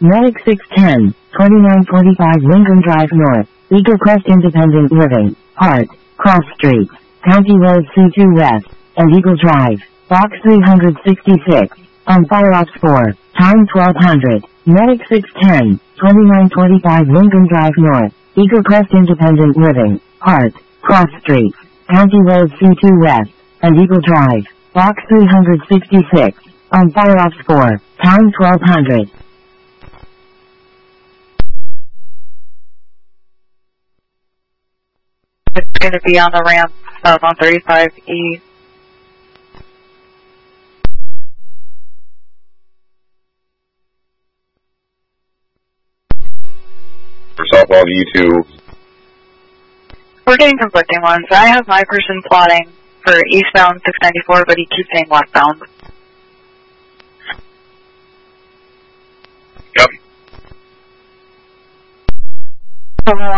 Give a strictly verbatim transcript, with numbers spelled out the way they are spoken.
Medic six ten, twenty-nine forty-five Lincoln Drive North, Eagle Crest Independent Living, Hart, Cross Street, County Road C two West, and Eagle Drive, Box three sixty-six, on Fire Ops four, time twelve hundred. Medic six ten, twenty-nine forty-five Lincoln Drive North, Eagle Crest Independent Living, Hart, Cross Street, County Road C two West, and Eagle Drive, Box three sixty-six, on Fire Ops four, time twelve hundred. It's going to be on the ramp of one thirty-five E. For softball to you two. We're getting conflicting ones. I have my person plotting for eastbound six ninety-four, but he keeps saying westbound. Yep.